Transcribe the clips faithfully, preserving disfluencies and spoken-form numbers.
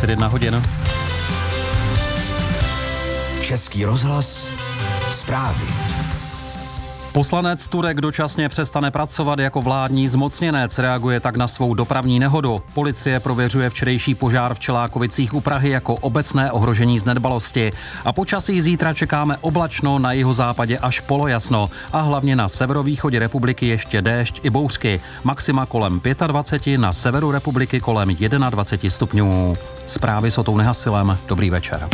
dvacet jedna hodin. Český rozhlas, zprávy. Poslanec Turek dočasně přestane pracovat jako vládní zmocněnec, reaguje tak na svou dopravní nehodu. Policie prověřuje včerejší požár v Čelákovicích u Prahy jako obecné ohrožení z nedbalosti. A počasí zítra čekáme oblačno, na jihozápadě až polojasno a hlavně na severovýchodě republiky ještě déšť i bouřky. Maxima kolem dvacet pět, na severu republiky kolem dvacet jedna stupňů. Zprávy s Otou Nehasilem. Dobrý večer.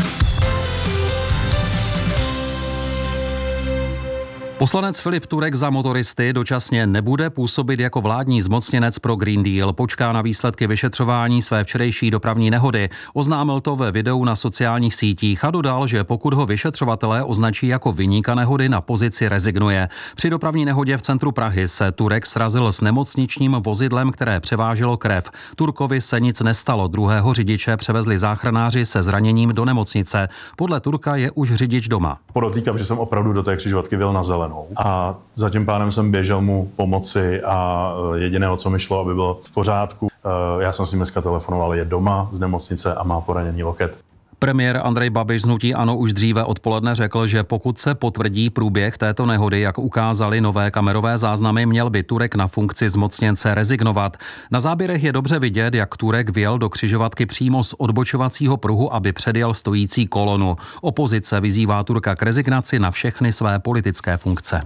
Poslanec Filip Turek za motoristy dočasně nebude působit jako vládní zmocněnec pro Green Deal. Počká na výsledky vyšetřování své včerejší dopravní nehody. Oznámil to ve videu na sociálních sítích a dodal, že pokud ho vyšetřovatelé označí jako viníka nehody, na pozici rezignuje. Při dopravní nehodě v centru Prahy se Turek srazil s nemocničním vozidlem, které převáželo krev. Turkovi se nic nestalo. Druhého řidiče převezli záchranáři se zraněním do nemocnice. Podle Turka je už řidič doma. Podotýkám, že jsem opravdu do té křižovatky vyjel na zelenou. A za tím pánem jsem běžel mu pomoci a jediné, o co mi šlo, aby bylo v pořádku. Já jsem si dneska telefonoval, je doma z nemocnice a má poraněný loket. Premiér Andrej Babiš z hnutí ANO už dříve odpoledne řekl, že pokud se potvrdí průběh této nehody, jak ukázaly nové kamerové záznamy, měl by Turek na funkci zmocněnce rezignovat. Na záběrech je dobře vidět, jak Turek vjel do křižovatky přímo z odbočovacího pruhu, aby předjel stojící kolonu. Opozice vyzývá Turka k rezignaci na všechny své politické funkce.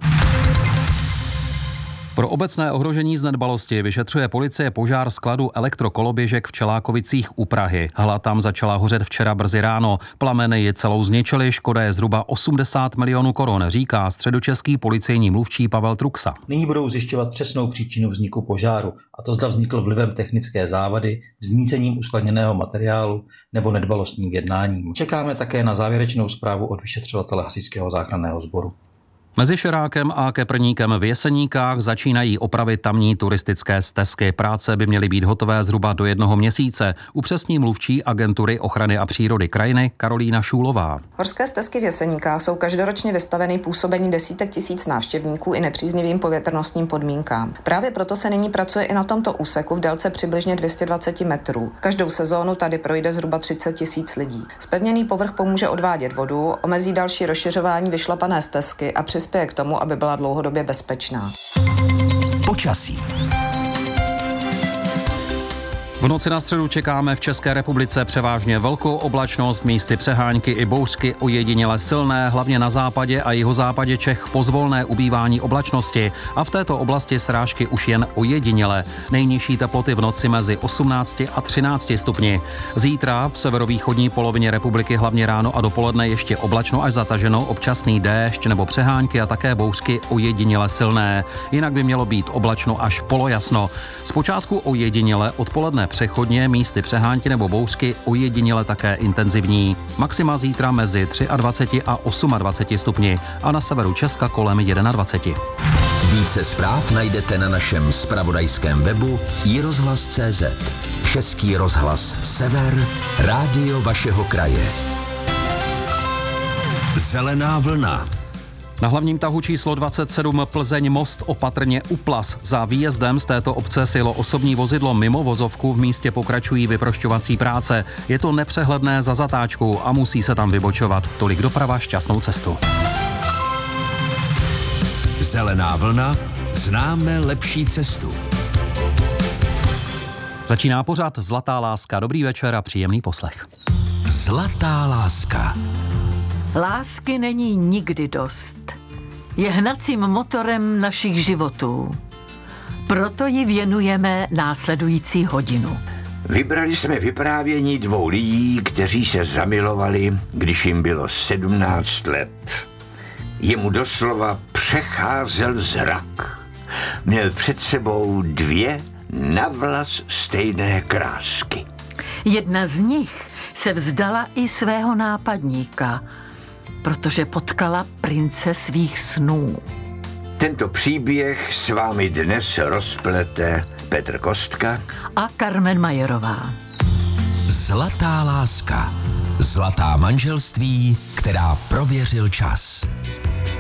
Pro obecné ohrožení z nedbalosti vyšetřuje policie požár skladu elektrokoloběžek v Čelákovicích u Prahy. Hala tam začala hořet včera brzy ráno. Plameny ji celou zničily, škoda je zhruba osmdesát milionů korun, říká středočeský policejní mluvčí Pavel Truxa. Nyní budou zjišťovat přesnou příčinu vzniku požáru, a to zda vznikl vlivem technické závady, znícením uskladněného materiálu nebo nedbalostním jednáním. Čekáme také na závěrečnou zprávu od vyšetřovatele Hasičského záchranného sboru. Mezi Šerákem a Keprníkem v Jeseníkách začínají opravy tamní turistické stezky. Práce by měly být hotové zhruba do jednoho měsíce. Upřesní mluvčí agentury ochrany a přírody krajiny Karolína Šůlová. Horské stezky v Jeseníkách jsou každoročně vystaveny působení desítek tisíc návštěvníků i nepříznivým povětrnostním podmínkám. Právě proto se nyní pracuje i na tomto úseku v délce přibližně dvě stě dvacet metrů. Každou sezónu tady projde zhruba třicet tisíc lidí. Zpevněný povrch pomůže odvádět vodu, omezí další rozšiřování vyšlapané stezky a přispěje k tomu, aby byla dlouhodobě bezpečná. Počasí. V noci na středu čekáme v České republice převážně velkou oblačnost, místy přehánky i bouřky ojediněle silné, hlavně na západě a jihozápadě Čech pozvolné ubývání oblačnosti a v této oblasti srážky už jen ojediněle. Nejnižší teploty v noci mezi osmnácti a třinácti stupni. Zítra v severovýchodní polovině republiky hlavně ráno a dopoledne ještě oblačno až zataženo, občasný déšť nebo přehánky a také bouřky ojediněle silné. Jinak by mělo být oblačno až polojasno. Zpočátku ojediněle, odpoledne přechodně, místy přehánky nebo bouřky ojediněle také intenzivní. Maxima zítra mezi dvacet tři a dvacet osm stupni a na severu Česka kolem dvacet jedna. Více zpráv najdete na našem zpravodajském webu i rozhlas tečka cé zet. Český rozhlas Sever, rádio vašeho kraje. Zelená vlna. Na hlavním tahu číslo dvacet sedm Plzeň Most opatrně Uplas. Za výjezdem z této obce sjelo osobní vozidlo mimo vozovku, v místě pokračují vyprošťovací práce. Je to nepřehledné za zatáčkou a musí se tam vybočovat. Tolik doprava, šťastnou cestu. Zelená vlna, známe lepší cestu. Začíná pořad Zlatá láska. Dobrý večer a příjemný poslech. Zlatá láska. Lásky není nikdy dost. Je hnacím motorem našich životů. Proto ji věnujeme následující hodinu. Vybrali jsme vyprávění dvou lidí, kteří se zamilovali, když jim bylo sedmnáct let. Jemu doslova přecházel zrak. Měl před sebou dvě navlas stejné krásky. Jedna z nich se vzdala i svého nápadníka, protože potkala prince svých snů. Tento příběh s vámi dnes rozplete Petr Kostka a Carmen Majerová. Zlatá láska. Zlatá manželství, která prověřil čas.